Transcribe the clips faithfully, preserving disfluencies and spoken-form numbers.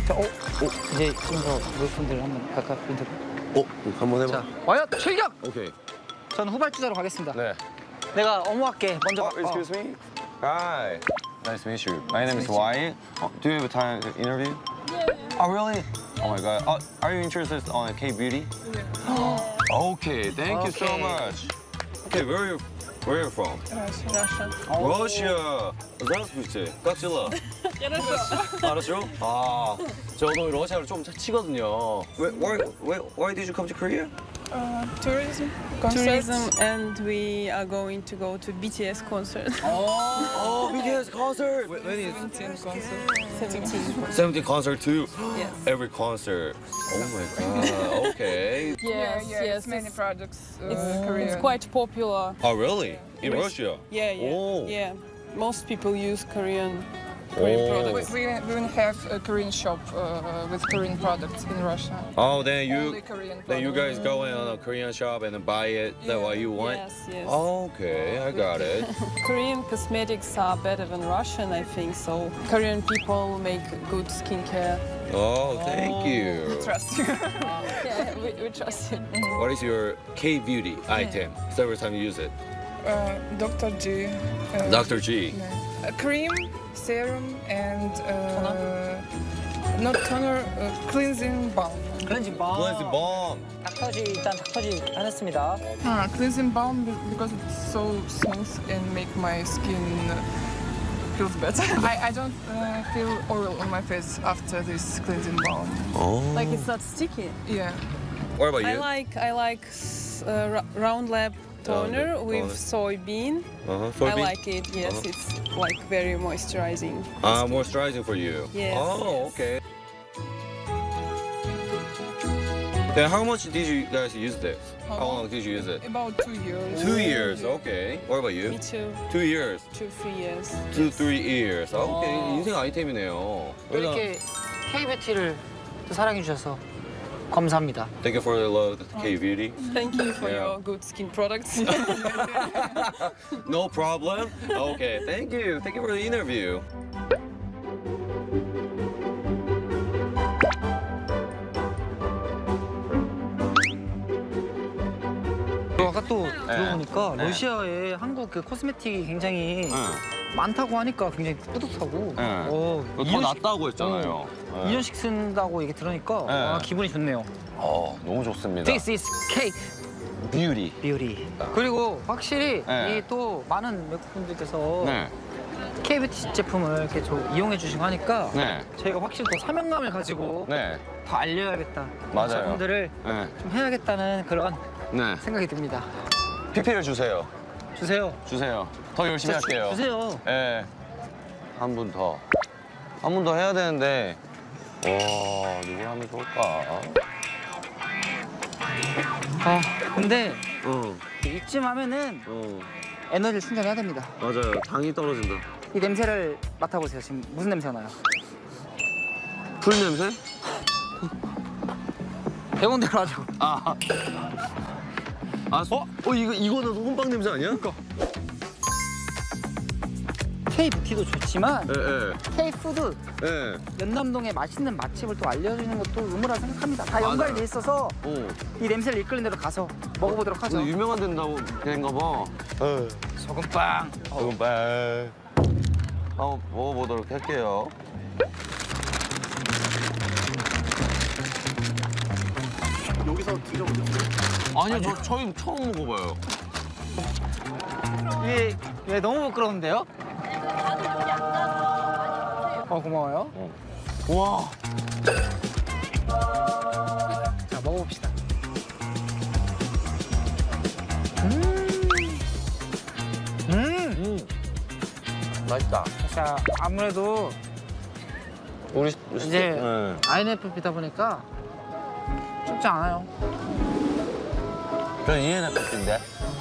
자, 어? 어? 이제 좀 더 외국분들 한번 각각 인터뷰. 어? 한번 해봐. 자, 과연 출격! 오케이. 저는 후발주자로 가겠습니다. 네. 내가 어머할게. 먼저. Oh, excuse me. Hi. Nice to meet you. My name is Wyatt. Oh, do you have a time to interview? Yeah. Oh, really? Oh my God. Oh, are you interested on K-beauty? Yeah. Okay. Thank you so Okay. much. Okay, where are you? Where are you from? Russia. Russia. Здравствуйте. Как дела? Хорошо. 알았죠? 아, 저도 러시아를 좀 치거든요. Why, why, why, why did you come to Korea? Uh, tourism. Tourism, and we are going to go to B T S concert. Oh, B T S concert. When is seventeen concert. seventeen. seventeen concert too? Yes. Every concert. Oh my God. Okay. Yes, Yeah, yeah, yes. it's many products. Uh, It's, Korean. it's quite popular. Oh, really? In Yes. Russia? Yeah, yeah, Oh. yeah. Most people use Korean, Korean Oh. We, products. we, we even have a Korean shop uh, with Korean products in Russia. Oh, then you, Only Korean then you products. guys go in on a Korean shop and then buy it. That's what you want? Yes, yes. Okay, I got it. Korean cosmetics are better than Russian, I think. So Korean people make good skincare. Oh, thank you. Trust you. Yeah, we, we trust you. What is your K-beauty item? It's the first time you use it. Uh, Doctor G. Uh, Doctor G. yeah. A cream, serum, and uh, not toner, uh, cleansing balm. 클렌징 밤. Cleansing balm. 닥터지 일단 닥터지 하셨습니다. Uh, cleansing balm be- because it's so smooth and make my skin uh, feels better. I, I don't uh, feel oil on my face after this cleansing balm. Oh. Like it's not sticky. Yeah. What about I you? like I like s- uh, Ra- Round Lab toner Round Lab with toner. soybean. Uh-huh. I Soybean? like it. Yes, Uh-huh. it's like very moisturizing. Ah, moisturizing for you. Yes, Oh, yes. okay. Then how much did you guys use this? How How long? long did you use it? About two years. Two years. Okay. What about you? Me too. Two years. Two, three years. Two, three years. Okay. 어. 인생 아이템이네요. 또 이렇게 K-뷰티를 또 사랑해 주셔서 감사합니다. Thank you for the love, K-beauty. Thank you for Yeah. your good skin products. No problem. Okay. Thank you. Thank you for the interview. 아까 또 들어보니까 네. 러시아에 한국 그 코스메틱이 굉장히 응. 많다고 하니까 굉장히 뿌듯하고 네. 어, 더 이 년씩- 낫다고 했잖아요. 이 년씩 쓴다고 얘기 들으니까 네. 아, 기분이 좋네요. 어, 너무 좋습니다. This is cake 뷰티. beauty. 그리고 확실히 네. 이 또 많은 외국분들께서 네. K-뷰티 제품을 이렇게 좀 이용해 주시고 하니까 네. 저희가 확실히 더 사명감을 가지고 네. 더 알려야겠다. 맞아요. 제품들을 네. 좀 해야겠다는 그런 네. 생각이 듭니다. 피피를 주세요. 주세요. 주세요. 더 열심히 주- 할게요. 주세요. 네. 한 분 더. 한 분 더 해야 되는데. 와, 누구 하면 좋을까? 아 근데 어, 이쯤 하면은 어. 에너지를 충전해야 됩니다. 맞아요. 당이 떨어진다. 이 냄새를 맡아보세요. 지금 무슨 냄새 나요? 풀 냄새? 배운 대로 하죠. 아. 아, 어? 어, 이거, 이거는 호빵 냄새 아니야? K-뷰티도 좋지만 예, 예. K-푸드 예. 연남동의 맛있는 맛집을 또 알려주는 것도 의무라 생각합니다. 다 연관이 돼 있어서 어. 이 냄새를 이끌는 대로 가서 먹어보도록 하죠. 근데 유명한 된다고 된가 봐. 어. 소금빵. 소금빵. 한번 먹어보도록 할게요. 여기서 드셔보셨어요? 아니요, 저 처음, 처음 먹어봐요. 이게 왜 너무 부끄러운데요? 어 고마워요. 와. 자 먹어봅시다. 음. 음. 맛있다. 자 아무래도 우리 이제 네. 아이엔에프피다 보니까 춥지 않아요. 전 이엔에프피인데.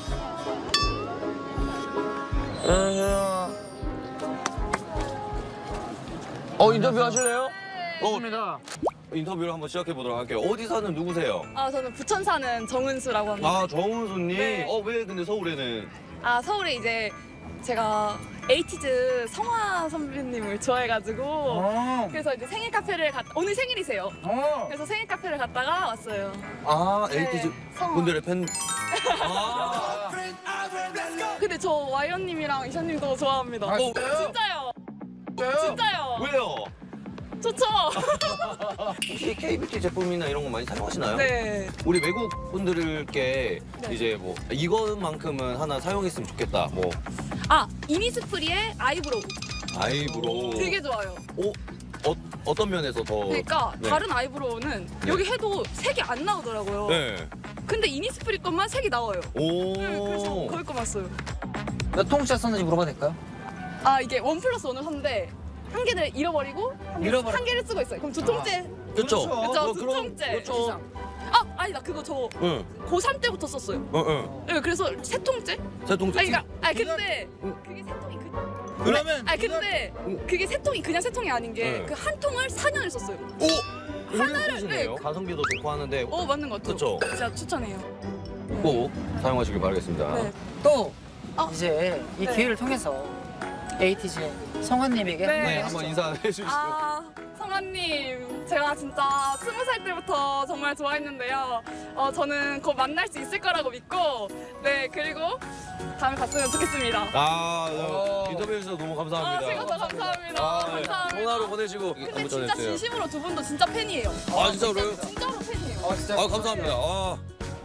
어, 인터뷰 하실래요? 어, 좋습니다. 인터뷰를 한번 시작해 보도록 할게요. 어디 사는 누구세요? 아, 저는 부천 사는 정은수라고 합니다. 아, 정은수님. 네. 어, 왜 근데 서울에는? 아, 서울에 이제 제가 에이티즈 성화 선배님을 좋아해가지고 어. 그래서 이제 생일 카페를 갔 오늘 생일이세요. 어. 그래서 생일 카페를 갔다가 왔어요. 아, 네, 에이티즈 성화. 분들의 팬. 아. 근데 저 와이언님이랑 이샤님도 좋아합니다. 어, 진짜요? 진짜요? 왜요? 좋죠? 혹시 케이뷰티 제품이나 이런 거 많이 사용하시나요? 네. 우리 외국 분들께 네. 이제 뭐 이것만큼은 하나 사용했으면 좋겠다. 뭐 아 이니스프리의 아이브로우 아이브로우. 되게 좋아요. 어, 어 어떤 면에서 더? 그러니까 네. 다른 아이브로우는 여기 해도 색이 안 나오더라고요. 네. 근데 이니스프리 것만 색이 나와요. 오. 네, 그래서 거기 거 봤어요. 몇 통째 썼는지 물어봐도 될까요? 아 이게 원 플러스 원을 샀는데 한 개를 잃어버리고 한, 개, 잃어버려. 한 개를 쓰고 있어요. 그럼 두 통째. 그렇죠. 그렇죠. 어, 두 그럼- 통째. 그렇죠. 아 아니 나 그거 저 응. 고삼 때부터 썼어요. 어, 어. 네, 그래서 세 통째. 세 통째. 아니 그러니까 아 근데 그게 세 통이 그. 그러면 아니 근데 그게 세 통이 그냥 세 통이 아닌 게 네. 그 한 통을 사 년을 썼어요. 오. 하나를- 쓰시네요. 네. 가성비도 좋고 하는데 어 맞는 것 같아요. 그렇죠. 진짜 추천해요. 꼭 사용하시길 바라겠습니다. 네. 또 어. 이제 이 네. 기회를 통해서 에이티즈의 성환님에게 네. 네, 한번 인사해 주시죠. 아 성환님 제가 진짜 스무 살 때부터 정말 좋아했는데요. 어, 저는 곧 만날 수 있을 거라고 믿고 네 그리고 다음에 봤으면 좋겠습니다. 아, 어. 인터뷰해 주셔서 너무 감사합니다. 아 제가 더 감사합니다. 아, 네. 감사합니다. 전화로 보내시고 근데 한번 진짜 전해주세요. 진심으로 두 분도 진짜 팬이에요. 아, 진짜로요? 진짜, 진짜로 팬이에요. 어, 진짜 아, 감사합니다. 아,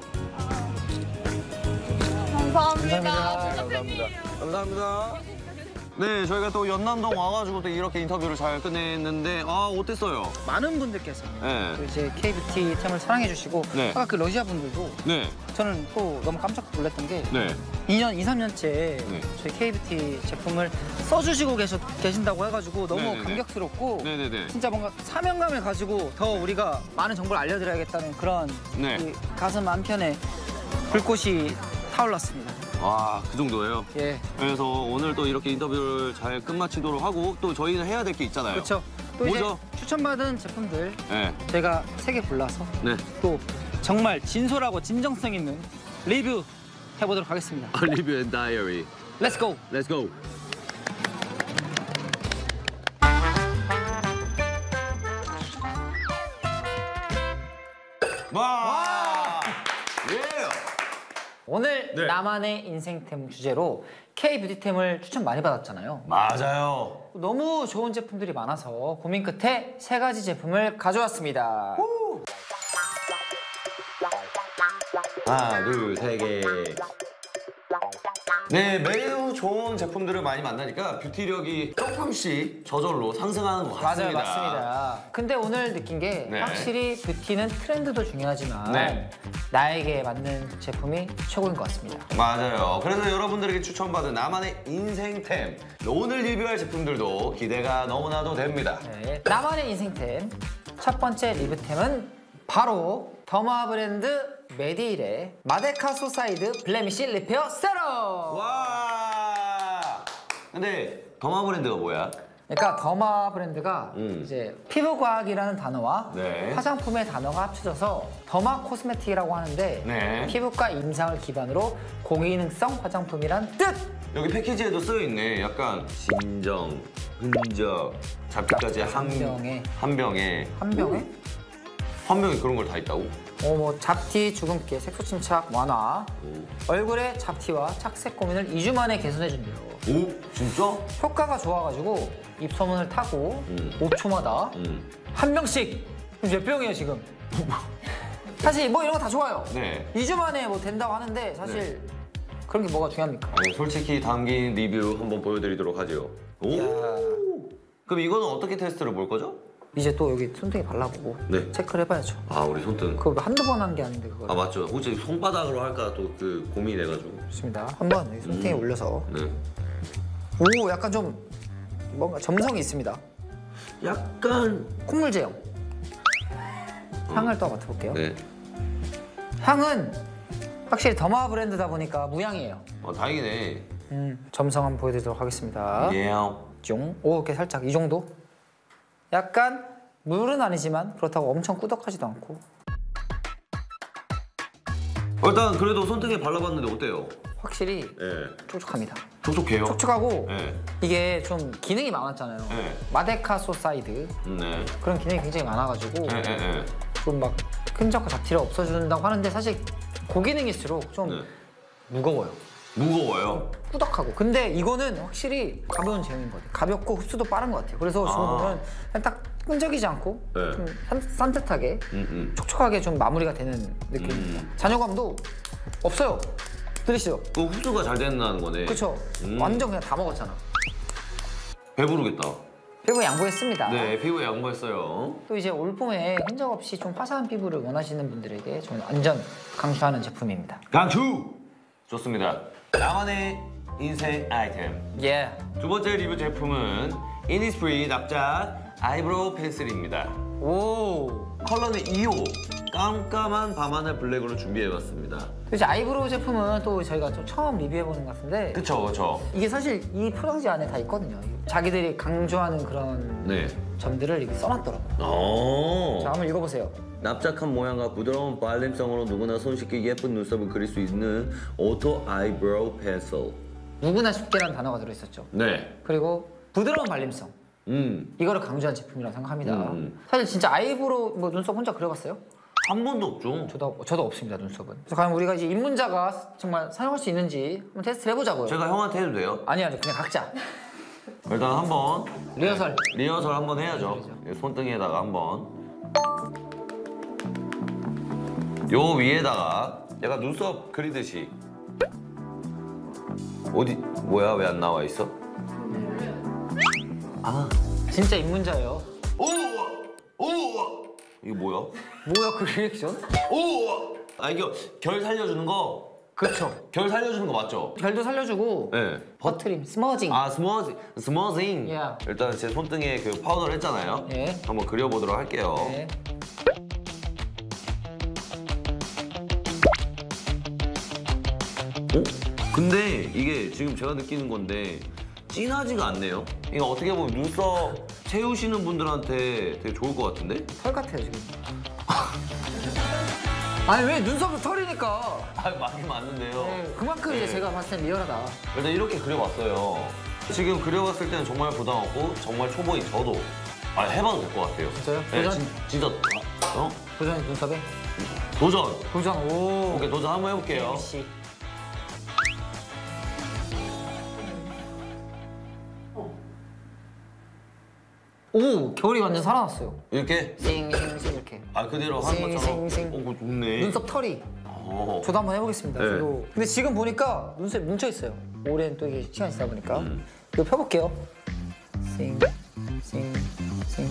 감사합니다. 감사합니다. 진짜 팬이에요. 감사합니다. 네, 저희가 또 연남동 와가지고 또 이렇게 인터뷰를 잘 끝냈는데 아, 어땠어요? 많은 분들께서 네. 또 이제 K뷰티 템을 사랑해주시고 네. 아까 그 러시아 분들도 네, 저는 또 너무 깜짝 놀랐던 게 네. 이 년, 이, 삼 년째 네. 저희 K뷰티 제품을 써주시고 계셔, 계신다고 해가지고 너무 네네네. 감격스럽고 네네네. 진짜 뭔가 사명감을 가지고 더 우리가 많은 정보를 알려드려야겠다는 그런 네. 이 가슴 한편에 불꽃이 타올랐습니다. 와, 그 정도예요? 예, 그래서 오늘 또 이렇게 인터뷰를 잘 끝마치도록 하고 또 저희는 해야 될 게 있잖아요. 그렇죠. 또 뭐죠? 이제 추천받은 제품들 네. 제가 세 개 골라서 네. 또 정말 진솔하고 진정성 있는 리뷰 해보도록 하겠습니다. 리뷰 앤 다이어리. Let's go. Let's go. 와! 예! 오늘 네. 나만의 인생템 주제로 K뷰티템을 추천 많이 받았잖아요. 맞아요. 너무 좋은 제품들이 많아서 고민 끝에 세 가지 제품을 가져왔습니다. 하나, 둘, 세 개. 네, 매우 좋은 제품들을 많이 만나니까 뷰티력이 조금씩 저절로 상승하는 것 맞아요, 같습니다. 맞습니다. 근데 오늘 느낀 게 네. 확실히 뷰티는 트렌드도 중요하지만 네. 나에게 맞는 제품이 최고인 것 같습니다. 맞아요. 그래서 여러분들에게 추천받은 나만의 인생템, 오늘 리뷰할 제품들도 기대가 너무나도 됩니다. 네, 나만의 인생템 첫 번째 리뷰템은 바로 더마 브랜드 메디힐의 마데카 소사이드 블레미쉬 리페어 세럼! 와! 근데 더마 브랜드가 뭐야? 그러니까 더마 브랜드가 음. 이제 피부과학이라는 단어와 네. 화장품의 단어가 합쳐져서 더마 코스메틱이라고 하는데 네. 피부과 임상을 기반으로 고기능성 화장품이란 뜻! 여기 패키지에도 쓰여있네. 약간 진정, 흔적, 잡티까지 한, 한 병에. 한 병에. 한 병에 한 병에 그런 걸 다 있다고? 어, 뭐 잡티, 주근깨, 색소 침착 완화, 오, 얼굴의 잡티와 착색 고민을 이 주 만에 개선해준대요. 오 진짜? 효과가 좋아가지고 입소문을 타고 음. 오 초마다 음. 한 병씩 몇 병이에요 지금? 사실 뭐 이런 거 다 좋아요. 네. 이 주 만에 뭐 된다고 하는데 사실 그런 게 뭐가 중요합니까? 아니, 솔직히 담긴 리뷰 한번 보여드리도록 하죠. 오. 이야. 그럼 이거는 어떻게 테스트를 볼 거죠? 이제 또 여기 손등에 발라보고 네. 체크를 해봐야죠. 아, 우리 손등. 그거 한두 번 한 게 아닌데 그거. 아, 맞죠. 혹시 손바닥으로 할까 또 그 고민해가지고. 좋습니다. 한번 여기 손등에 음. 올려서. 네. 오, 약간 좀 뭔가 점성이 있습니다. 약간. 콧물 제형. 향을 또 맡아볼게요. 네. 향은 확실히 더마 브랜드다 보니까 무향이에요. 아, 다행이네. 음, 점성 한번 보여드리도록 하겠습니다. 예. 쫑. 오, 이렇게 살짝 이 정도? 약간 물은 아니지만 그렇다고 엄청 꾸덕하지도 않고. 일단 그래도 손등에 발라봤는데 어때요? 확실히 네. 촉촉합니다. 촉촉해요? 촉촉하고 네. 이게 좀 기능이 많았잖아요. 네. 마데카 소사이드 네. 그런 기능이 굉장히 많아가지고 네, 네, 네. 좀 막 끈적과 잡티를 없애준다고 하는데 사실 고기능일수록 좀 네. 무거워요. 무거워요? 꾸덕하고. 근데 이거는 확실히 가벼운 제형인 것 같아요. 가볍고 흡수도 빠른 것 같아요. 그래서 지금 아. 보면 그냥 딱 끈적이지 않고 네. 좀 산, 산뜻하게 음, 음. 촉촉하게 좀 마무리가 되는 느낌입니다. 잔여감도 없어요. 들으시죠? 그 흡수가 잘 된다는 거네. 그렇죠? 음. 완전 그냥 다 먹었잖아. 배부르겠다. 피부 양보했습니다. 네, 피부에 양보했어요. 또 이제 올봄에 흔적 없이 좀 화사한 피부를 원하시는 분들에게 저는 완전 강추하는 제품입니다. 강추! 좋습니다. 나만의 인생 아이템. 예. 두 번째 리뷰 제품은 이니스프리 납작 아이브로우 펜슬입니다. 오. 컬러는 이 호 깜깜한 밤하늘 블랙으로 준비해봤습니다. 이제 아이브로우 제품은 또 저희가 좀 처음 리뷰해보는 것 같은데 그쵸, 그쵸. 이게 사실 이 포장지 안에 다 있거든요. 자기들이 강조하는 그런 네. 점들을 이렇게 써놨더라고요. 오. 자, 한번 읽어보세요. 납작한 모양과 부드러운 발림성으로 누구나 손쉽게 예쁜 눈썹을 그릴 수 있는 오토 아이브로우 펜슬. 누구나 쉽게라는 단어가 들어있었죠. 네. 그리고 부드러운 발림성. 음. 이거를 강조한 제품이라고 생각합니다. 음. 사실 진짜 아이브로우 뭐 눈썹 혼자 그려봤어요? 한 번도 없죠. 저도 저도 없습니다, 눈썹은. 그래서 과연 우리가 이제 입문자가 정말 사용할 수 있는지 한번 테스트를 해보자고요. 제가 형한테 해도 돼요? 아니 아니 그냥 각자 일단 한번 리허설. 리허설 한번 해야죠. 이 손등에다가 한번 요 위에다가 약간 눈썹 그리듯이 어디 뭐야 왜 안 나와 있어? 아, 진짜 입문자예요. 오, 오, 이거 뭐야? 뭐야 그 리액션? 오, 아 이거 결 살려주는 거. 그렇죠. 결 살려주는 거 맞죠? 결도 살려주고 네. 버트림, 스머징. 아 스머징, 스머징. 야. 일단 제 손등에 그 파우더를 했잖아요. 예. 한번 그려보도록 할게요. 네. 어? 근데 이게 지금 제가 느끼는 건데 진하지가 않네요. 이거 어떻게 보면 눈썹 채우시는 분들한테 되게 좋을 것 같은데? 털 같아요 지금. 아니 왜 눈썹은 털이니까. 아 맞긴 맞는데요. 네, 그만큼 이제 네. 제가 봤을 땐 리얼하다. 일단 이렇게 그려봤어요. 지금 그려봤을 때는 정말 부담 없고 정말 초보인 저도 아 해봐도 될 것 같아요. 진짜요? 네, 도전? 진, 진짜 어? 도전 눈썹에? 도전. 도전. 오. 오케이 도전 한번 해볼게요. 씨. 오 겨울이 완전 살아났어요. 이렇게? 싱싱싱 이렇게. 아 그대로 한 싱, 것처럼. 싱, 싱. 오 그거 좋네. 눈썹 털이. 어. 저도 한번 해보겠습니다. 네. 저도. 근데 지금 보니까 눈썹이 뭉쳐 있어요. 오랜 또 이게 시간이 지나 보니까. 음. 이거 펴볼게요. 싱, 싱, 싱.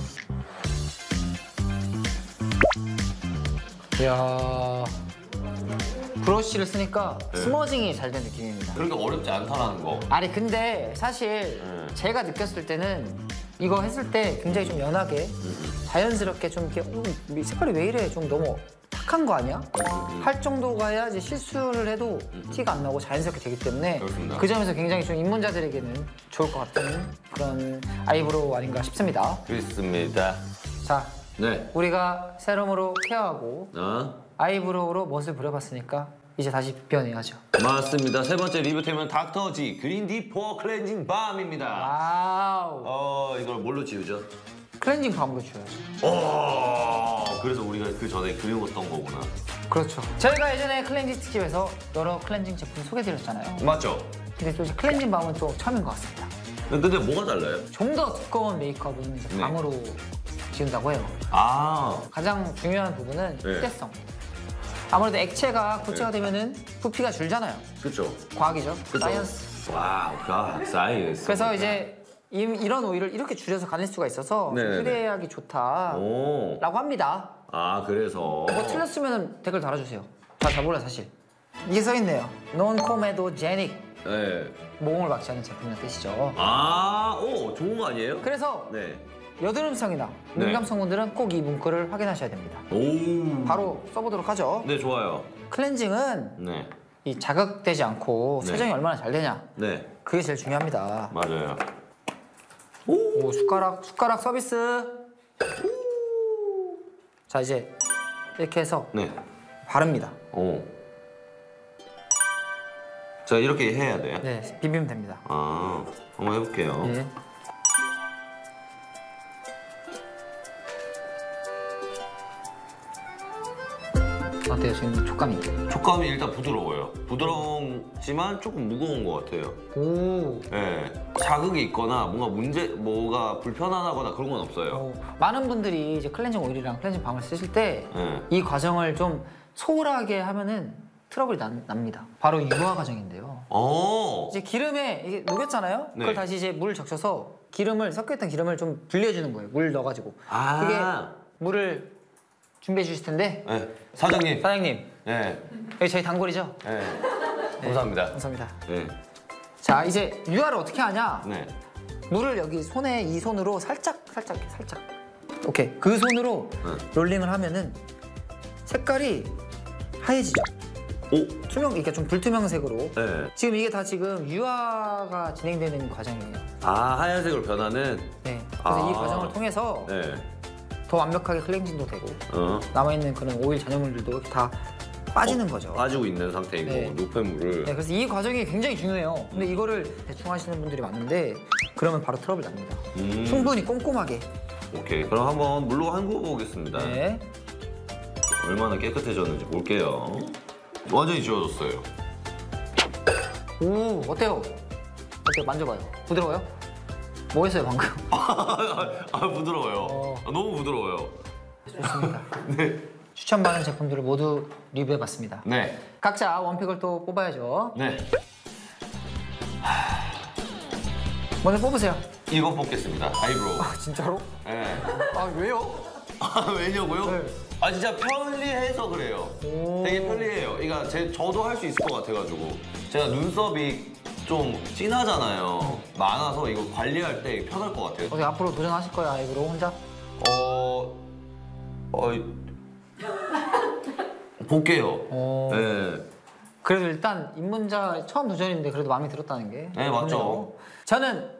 이야. 브러쉬를 쓰니까 네. 스머징이 잘 된 느낌입니다. 그렇게 어렵지 않다라는 거. 아니 근데 사실 네. 제가 느꼈을 때는 이거 했을 때 굉장히 좀 연하게 자연스럽게 좀 이렇게 어, 이 색깔이 왜 이래 좀 너무 탁한 거 아니야? 할 정도가 해야지 실수를 해도 티가 안 나고 자연스럽게 되기 때문에 그렇습니다. 그 점에서 굉장히 좀 입문자들에게는 좋을 것 같은 그런 아이브로우 아닌가 싶습니다. 그렇습니다. 자, 네. 우리가 세럼으로 케어하고 어? 아이브로우로 멋을 부려봤으니까 이제 다시 비벼내야죠. 맞습니다. 세 번째 리뷰템은 닥터지 그린 디포 클렌징 밤입니다. 와우. 어 이걸 뭘로 지우죠? 클렌징 밤으로 줘야죠. 오 그래서 우리가 그 전에 그려봤던 거구나. 그렇죠. 저희가 예전에 클렌징 특집에서 여러 클렌징 제품 소개드렸잖아요. 맞죠? 근데 또 이제 클렌징 밤은 또 처음인 것 같습니다. 근데 뭐가 달라요? 좀 더 두꺼운 메이크업은 이제 네. 밤으로 지운다고 해요. 아 가장 중요한 부분은 네. 휴대성. 아무래도 액체가 고체가 되면은 부피가 줄잖아요. 그렇죠. 과학이죠. 그쵸? 사이언스. 와우 갓 사이언스. 그래서 이제 이, 이런 오일을 이렇게 줄여서 가릴 수가 있어서 네네네. 휴대하기 좋다라고 오. 합니다. 아 그래서. 뭐 틀렸으면 댓글 달아주세요. 잘 잘 몰라요 사실. 이게 써있네요. 논코메도제닉. 네. 모공을 막지 않는 제품이라는 뜻이죠. 아, 오 좋은 거 아니에요? 그래서 네. 여드름성이나 네. 민감 성분들은 꼭 이 문구를 확인하셔야 됩니다. 오. 바로 써보도록 하죠. 네 좋아요. 클렌징은 네. 이 자극되지 않고 네. 세정이 얼마나 잘 되냐 네. 그게 제일 중요합니다. 맞아요. 오 숟가락 숟가락 서비스. 자 이제 이렇게 해서 네. 바릅니다. 오. 자, 이렇게 해야 돼요? 네, 비비면 됩니다. 아, 한번 해볼게요. 예. 어때요? 지금 촉감이? 촉감이 일단 부드러워요. 부드럽지만 조금 무거운 것 같아요. 오. 예, 자극이 있거나 뭔가 문제, 뭐가 불편하거나 그런 건 없어요. 어, 많은 분들이 이제 클렌징 오일이랑 클렌징 밤을 쓰실 때 이 예. 과정을 좀 소홀하게 하면은 트러블이 난- 납니다. 바로 유화 과정인데요. 어. 이제 기름에 이게 녹였잖아요. 네. 그걸 다시 이제 물 적셔서 기름을 섞여있던 기름을 좀 분리해주는 거예요. 물 넣어가지고. 아. 그게 물을 준비해 주실 텐데 예. 사장님. 사장님 예. 여기 저희 단골이죠? 예. 감사합니다. 감사합니다. 예. 자 이제 유화를 어떻게 하냐? 네. 물을 여기 손에 이 손으로 살짝 살짝 이렇게 살짝. 오케이 그 손으로 네. 롤링을 하면은 색깔이 하얘지죠. 오. 투명 이렇게 좀 불투명색으로. 예. 지금 이게 다 지금 유화가 진행되는 과정이에요. 아, 하얀색으로 변하는. 네. 그래서 아. 이 과정을 통해서 네. 더 완벽하게 클렌징도 되고 어. 남아있는 그런 오일 잔여물들도 이렇게 다 빠지는 거죠. 빠지고 있는 상태이고 네. 노폐물을. 네, 그래서 이 과정이 굉장히 중요해요. 근데 이거를 대충 하시는 분들이 많은데 그러면 바로 트러블 납니다. 음. 충분히 꼼꼼하게. 오케이. 그럼 한번 물로 헹궈 보겠습니다. 네. 얼마나 깨끗해졌는지 볼게요. 완전히 지워졌어요. 오 어때요? 어때요? 만져봐요. 부드러워요? 뭐 했어요 방금? 아, 부드러워요. 어. 아, 너무 부드러워요. 좋습니다. 네. 추천받은 제품들을 모두 리뷰해봤습니다. 네. 각자 원픽을 또 뽑아야죠. 네. 먼저 뽑으세요. 이거 뽑겠습니다. 아이브로우. 아 진짜로? 네. 아 왜요? 아, 왜냐고요? 네. 아, 진짜 편리해서 그래요. 오. 되게 편리해요. 그러니까 제, 저도 할 수 있을 것 같아가지고. 제가 눈썹이 좀 진하잖아요. 많아서 이거 관리할 때 편할 것 같아요. 어떻게 앞으로 도전하실 거예요 아이브로우 혼자? 어... 어... 볼게요. 어. 네. 그래도 일단 입문자 처음 도전인데 그래도 마음에 들었다는 게. 네, 맞죠. 좋네요. 저는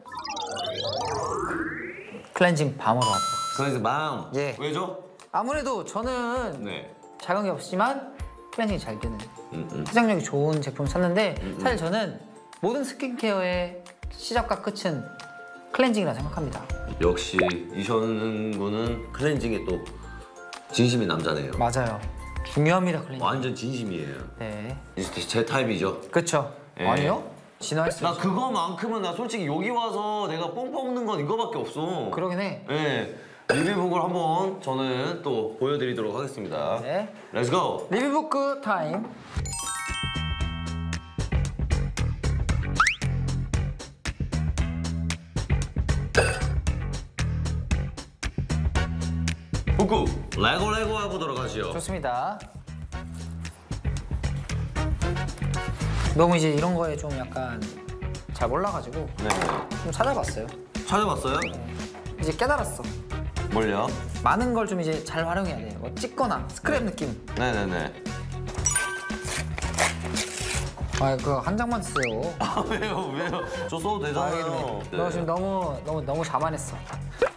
클렌징 밤으로 하도록. 그래서 마음. 예. 왜죠? 아무래도 저는 네. 자극이 없지만 클렌징이 잘 되는 음, 음. 화장력이 좋은 제품을 찾는데 음, 음. 사실 저는 모든 스킨케어의 시작과 끝은 클렌징이라 생각합니다. 역시 이현군은 클렌징에 또 진심인 남자네요. 맞아요. 중요합니다 클렌징. 완전 진심이에요. 네. 이제 제 타입이죠. 그렇죠. 예. 아니요? 진화했어요. 나 그거만큼은 나 솔직히 여기 와서 내가 뽕 뽑는 건 이거밖에 없어. 그러긴 해. 네. 리뷰북을 한번 저는 또 보여드리도록 하겠습니다. 네. Let's go. 리뷰북 타임. 북구 레고 레고 해보도록 하시죠. 좋습니다. 너무 이제 이런 거에 좀 약간 잘 몰라가지고 네. 좀 찾아봤어요. 찾아봤어요? 이제 깨달았어. 뭘요? 많은 걸 좀 이제 잘 활용해야 돼요. 뭐 찍거나 스크랩 느낌. 네네네. 아, 그거 한 장만 쓰세요. 아 왜요 왜요? 저 써도 되잖아요. 너 지금 너무 너무 너무 자만했어.